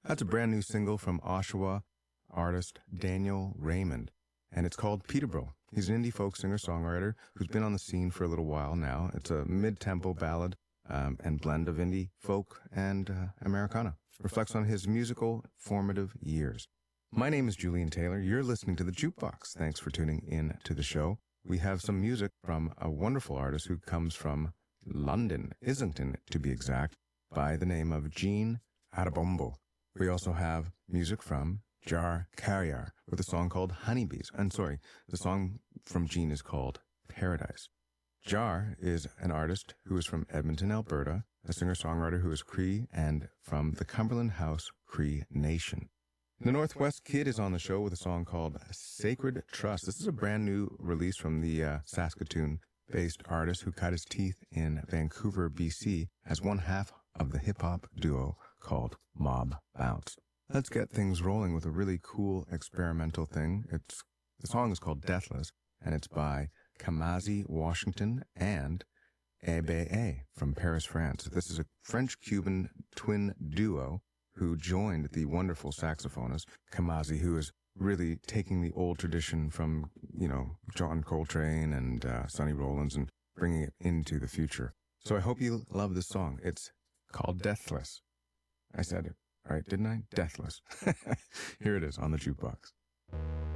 That's a brand new single from Oshawa artist Daniel Raymond, and it's called Peterborough. He's an indie folk singer-songwriter who's been on the scene for a little while now. It's a mid-tempo ballad and blend of indie folk and Americana. Reflects on his musical formative years. My name is Julian Taylor. You're listening to The Jukebox. Thanks for tuning in to the show. We have some music from a wonderful artist who comes from London, Islington to be exact, by the name of Jean Adebombo. We also have music from Jar Carrier with a song called Honeybees. And sorry, the song from Jean is called Paradise. Jar is an artist who is from Edmonton, Alberta, a singer-songwriter who is Cree and from the Cumberland House Cree Nation. The Northwest Kid is on the show with a song called Sacred Trust. This is a brand new release from the Saskatoon-based artist who cut his teeth in Vancouver, BC, as one half of the hip-hop duo called Mob Bounce. Let's get things rolling with a really cool experimental thing. The song is called Deathless, and it's by Kamazi Washington and Ebe from Paris, France. This is a French-Cuban twin duo who joined the wonderful saxophonist Kamazi, who is really taking the old tradition from, John Coltrane and Sonny Rollins and bringing it into the future. So I hope you love this song. It's called Deathless. I said it right, didn't I? Deathless. Here it is on the Jukebox.